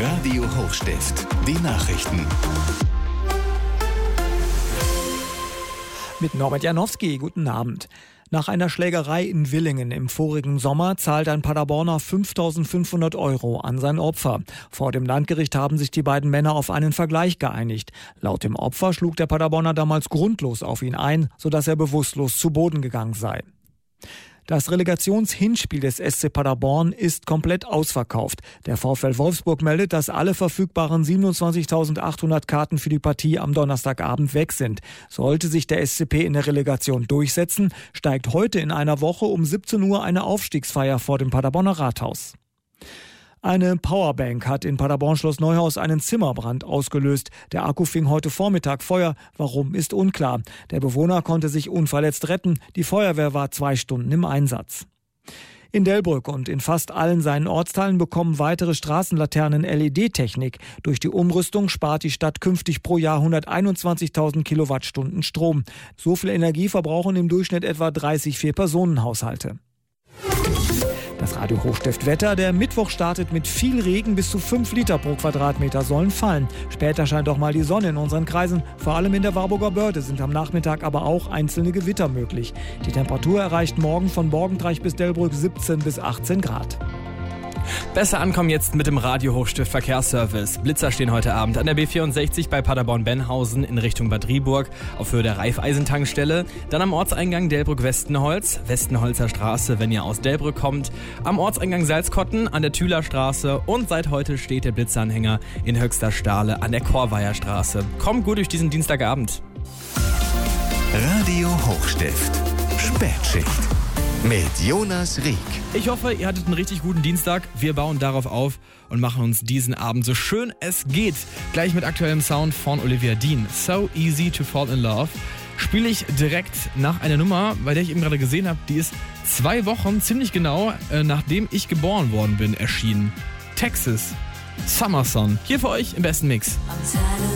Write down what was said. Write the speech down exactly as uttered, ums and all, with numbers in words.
Radio Hochstift, die Nachrichten. Mit Norbert Janowski, guten Abend. Nach einer Schlägerei in Villingen im vorigen Sommer zahlt ein Paderborner fünftausendfünfhundert Euro an sein Opfer. Vor dem Landgericht haben sich die beiden Männer auf einen Vergleich geeinigt. Laut dem Opfer schlug der Paderborner damals grundlos auf ihn ein, sodass er bewusstlos zu Boden gegangen sei. Das Relegationshinspiel des S C Paderborn ist komplett ausverkauft. Der VfL Wolfsburg meldet, dass alle verfügbaren siebenundzwanzigtausendachthundert Karten für die Partie am Donnerstagabend weg sind. Sollte sich der S C P in der Relegation durchsetzen, steigt heute in einer Woche um siebzehn Uhr eine Aufstiegsfeier vor dem Paderborner Rathaus. Eine Powerbank hat in Paderborn-Schloss Neuhaus einen Zimmerbrand ausgelöst. Der Akku fing heute Vormittag Feuer. Warum, ist unklar. Der Bewohner konnte sich unverletzt retten. Die Feuerwehr war zwei Stunden im Einsatz. In Delbrück und in fast allen seinen Ortsteilen bekommen weitere Straßenlaternen L E D-Technik. Durch die Umrüstung spart die Stadt künftig pro Jahr hunderteinundzwanzigtausend Kilowattstunden Strom. So viel Energie verbrauchen im Durchschnitt etwa dreißig Vier-Personen-Haushalte. Das Radio Hochstift Wetter. Der Mittwoch startet mit viel Regen. Bis zu fünf Liter pro Quadratmeter sollen fallen. Später scheint auch mal die Sonne in unseren Kreisen. Vor allem in der Warburger Börde sind am Nachmittag aber auch einzelne Gewitter möglich. Die Temperatur erreicht morgen von Borgentreich bis Delbrück siebzehn bis achtzehn Grad. Besser ankommen jetzt mit dem Radio Hochstift Verkehrsservice. Blitzer stehen heute Abend an der B vierundsechzig bei Paderborn-Benhausen in Richtung Bad Rieburg auf Höhe der Raiffeisentankstelle. Dann am Ortseingang Delbrück-Westenholz, Westenholzer Straße, wenn ihr aus Delbrück kommt. Am Ortseingang Salzkotten an der Thüler Straße und seit heute steht der Blitzeranhänger in Höchster Stahle an der Chorweiher Straße. Kommt gut durch diesen Dienstagabend. Radio Hochstift, Spätschicht mit Jonas Rieck. Ich hoffe, ihr hattet einen richtig guten Dienstag. Wir bauen darauf auf und machen uns diesen Abend so schön es geht. Gleich mit aktuellem Sound von Olivia Dean. So Easy to Fall in Love. Spiele ich direkt nach einer Nummer, bei der ich eben gerade gesehen habe, die ist zwei Wochen, ziemlich genau, äh, nachdem ich geboren worden bin, erschienen. Texas, Summer Sun. Hier für euch im besten Mix.